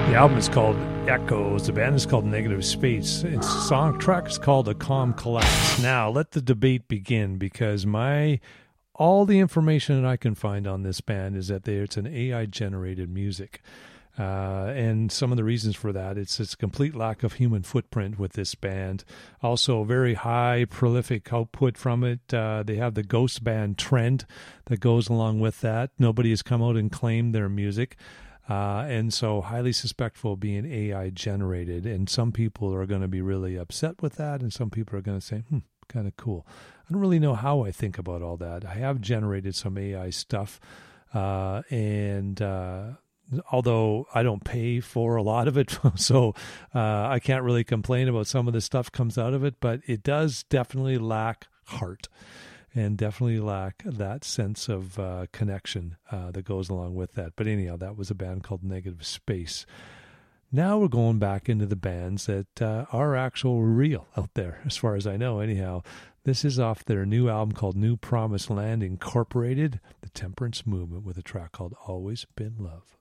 The album is called Echoes. The band is called Negative Space. Its song track is called A Calm Collapse. Now, let the debate begin, because all the information that I can find on this band is that it's an AI-generated music. And some of the reasons for that, it's a complete lack of human footprint with this band. Also, very high prolific output from it. They have the ghost band trend that goes along with that. Nobody has come out and claimed their music. And so highly suspectful of being AI generated. And some people are going to be really upset with that. And some people are going to say, kind of cool. I don't really know how I think about all that. I have generated some AI stuff. Although I don't pay for a lot of it, so I can't really complain about some of the stuff comes out of it, but it does definitely lack heart and definitely lack that sense of connection that goes along with that. But anyhow, that was a band called Negative Space. Now we're going back into the bands that are actual real out there, as far as I know. Anyhow, this is off their new album called New Promised Land Incorporated, the Temperance Movement, with a track called Always Been Love.